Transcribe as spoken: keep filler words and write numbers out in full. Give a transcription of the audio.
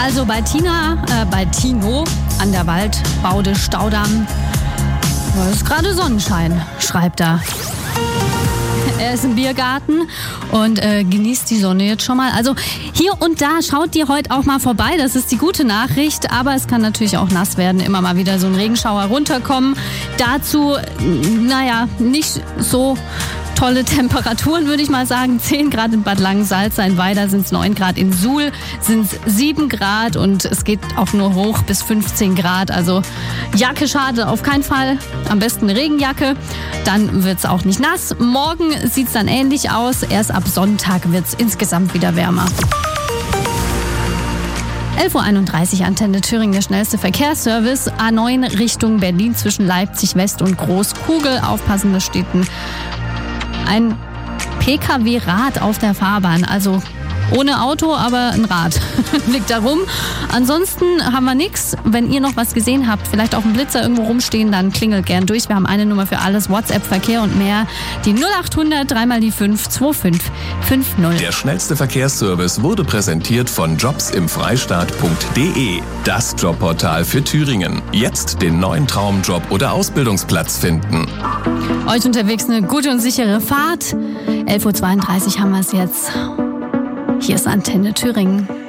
Also bei Tina, äh, bei Tino an der Waldbaude Staudamm. Da ist gerade Sonnenschein, schreibt er. Er ist im Biergarten und äh, genießt die Sonne jetzt schon mal. Also hier und da schaut ihr heute auch mal vorbei. Das ist die gute Nachricht. Aber es kann natürlich auch nass werden. Immer mal wieder so ein Regenschauer runterkommen. Dazu, naja, nicht so tolle Temperaturen, würde ich mal sagen. zehn Grad in Bad Langensalza, in Weida sind es neun Grad, in Suhl sind es sieben Grad und es geht auch nur hoch bis fünfzehn Grad. Also Jacke schade auf keinen Fall. Am besten eine Regenjacke. Dann wird es auch nicht nass. Morgen sieht es dann ähnlich aus. Erst ab Sonntag wird es insgesamt wieder wärmer. elf Uhr einunddreißig, Antenne Thüringen, der schnellste Verkehrsservice. A neun Richtung Berlin zwischen Leipzig West und Großkugel. Aufpassen, da steht ein ein P K W-Rad auf der Fahrbahn, also ohne Auto, aber ein Rad liegt da rum. Ansonsten haben wir nichts. Wenn ihr noch was gesehen habt, vielleicht auch einen Blitzer irgendwo rumstehen, dann klingelt gern durch. Wir haben eine Nummer für alles, WhatsApp, Verkehr und mehr. Die null acht hundert, dreimal die fünf, zwei fünf fünf null. Der schnellste Verkehrsservice wurde präsentiert von jobs im freistaat punkt de. Das Jobportal für Thüringen. Jetzt den neuen Traumjob oder Ausbildungsplatz finden. Euch unterwegs eine gute und sichere Fahrt. elf Uhr zweiunddreißig haben wir es jetzt. Hier ist Antenne Thüringen.